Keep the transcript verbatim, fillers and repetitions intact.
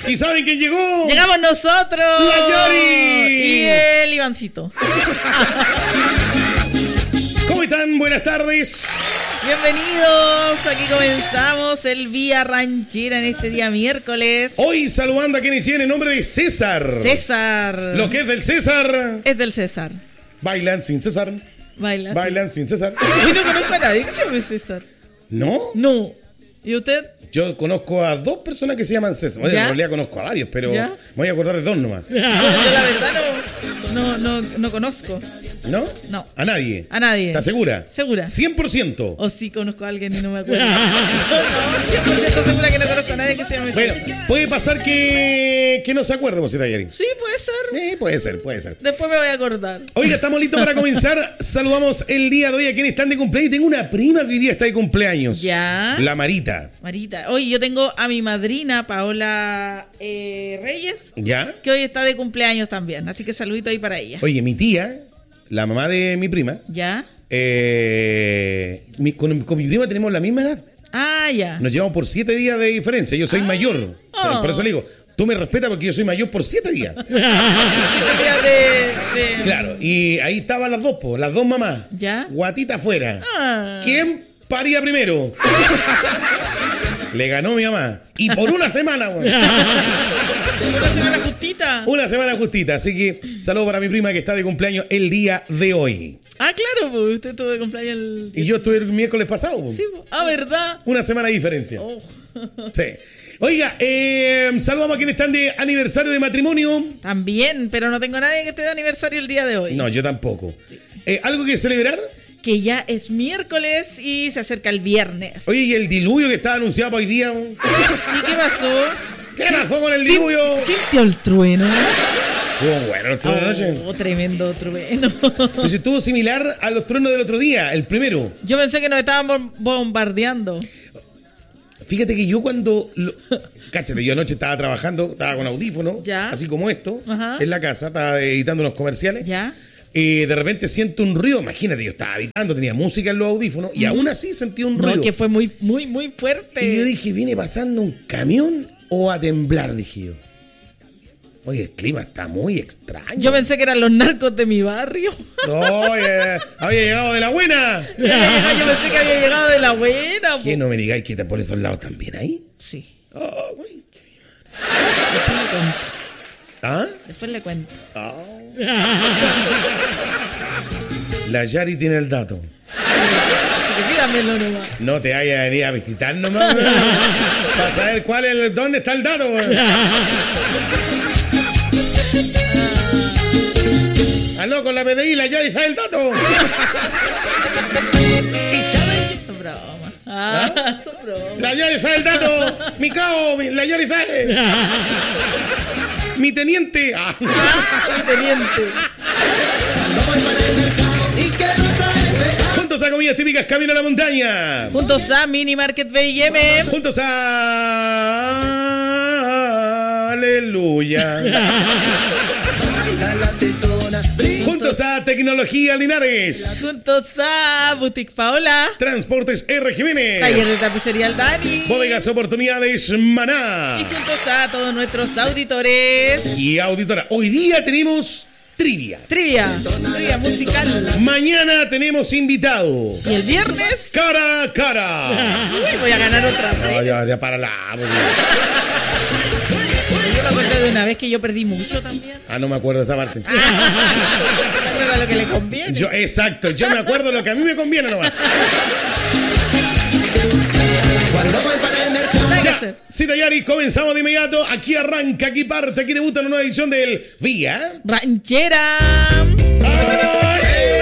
¿Y saben quién llegó? ¡Llegamos nosotros! ¡La Yari! Y el Ivancito. ¿Cómo están? Buenas tardes. Bienvenidos, aquí comenzamos el Vía Ranchera en este día miércoles. Hoy saludando a quienes tienen el nombre de César. César. Lo que es del César. Es del César. Bailan sin César. Baila. Bailan sin César. Yo no conozco a nadie que se llame César. ¿No? No. ¿Y usted? Yo conozco a dos personas que se llaman César. Bueno, ¿Ya? en realidad conozco a varios, pero ¿Ya? me voy a acordar de dos nomás. Yo, yo la verdad no, no, no, no conozco. ¿No? No. ¿A nadie? A nadie. ¿Estás segura? Segura. cien por ciento. O sí conozco a alguien y no me acuerdo. No, cien por ciento segura que no conozco a nadie que se llame Bueno, César. puede pasar que, que no se acuerde, Mosita Yari. Sí, puede ser. Eh, puede ser, puede ser. Después me voy a acordar. Oiga, estamos listos para comenzar. Saludamos el día de hoy a quienes están de cumpleaños. Tengo una prima que hoy día está de cumpleaños. Ya. La Marita. Marita. Oye, yo tengo a mi madrina, Paola eh, Reyes, ¿Ya? que hoy está de cumpleaños también. Así que saludito ahí para ella. Oye, mi tía, la mamá de mi prima, ¿Ya? eh, mi- con, con mi prima tenemos la misma edad. Ah, ya. Nos llevamos por siete días de diferencia. Yo soy Ah. mayor. O sea, Oh. por eso le digo, tú me respetas porque yo soy mayor por siete días. Siete días de, de- Claro, y ahí estaban las dos, po, las dos mamás. ¿Ya? Guatita afuera. Ah. ¿Quién paría primero? Le ganó mi mamá. Y por una semana, güey. Una semana justita. Una semana justita. Así que saludo para mi prima que está de cumpleaños el día de hoy. Ah, claro, pues usted tuvo de cumpleaños el... Y yo estuve el miércoles pasado. po. Sí, pues. Ah, ¿verdad? Una semana de diferencia. Oh. Sí. Oiga, eh, saludamos a quienes están de aniversario de matrimonio. También, pero no tengo a nadie que esté de aniversario el día de hoy. No, yo tampoco. Eh, ¿Algo que celebrar? Que ya es miércoles y se acerca el viernes. Oye, ¿y el diluvio que estaba anunciado para hoy día? Sí, ¿qué pasó? ¿Qué pasó con el diluvio? ¿Sintió el trueno? Estuvo bueno el trueno de anoche. Oh, tremendo trueno. Pues estuvo similar a los truenos del otro día, el primero. Yo pensé que nos estaban bom- bombardeando. Fíjate que yo cuando... Lo... Cáchate, yo anoche estaba trabajando, estaba con audífono, Ya. así como esto, Ajá. en la casa, estaba editando unos comerciales. ¿Ya? Y de repente siento un ruido, imagínate, yo estaba editando, tenía música en los audífonos, y aún así sentí un ruido. No, que fue muy, muy, muy fuerte. Y yo dije, ¿viene pasando un camión o a temblar? Dije yo. Oye, el clima está muy extraño. Yo pensé que eran los narcos de mi barrio. Oye, había llegado de la buena. Yo pensé que había llegado de la buena. po. ¿Qué no me digáis que por esos lados también hay? Sí. Oh, güey. Después le cuento. ¿Ah? Después le cuento. Ah. La Yari tiene el dato. Así que dígamelo nomás. No te vayas a venir a visitar nomás. Para saber cuál es el, dónde está el dato. Aló, con la P D I, la Yari sabe el dato. Son bromas. Ah, son bromas. La Yari sabe el dato. Mi cao, mi- la Yari sabe. Mi teniente. Ah. Ah, mi teniente. Juntos a comidas típicas Camino a la Montaña. Juntos a Mini Market B y M. Juntos a... Aleluya. Juntos a Tecnología Linares. Juntos a Boutique Paola. Transportes R. Jiménez. Taller de tapicería El Dani. Bodegas Oportunidades Maná. Y juntos a todos nuestros auditores. Y auditora. Hoy día tenemos trivia. Trivia. Trivia musical. Mañana tenemos invitado. Y el viernes. Cara a cara. Uy, voy a ganar otra No, vez. ya, ya para la. Yo me acuerdo de una vez que yo perdí mucho también. Ah, no me acuerdo de esa parte. ¿Te acuerdas lo que le conviene? Yo, exacto, yo me acuerdo lo que a mí me conviene nomás. Cuando voy para el mercado. Nada que hacer. Sí, Dayari, comenzamos de inmediato. Aquí arranca, aquí parte, aquí debuta una nueva edición del Vía. Ranchera. ¡Ay!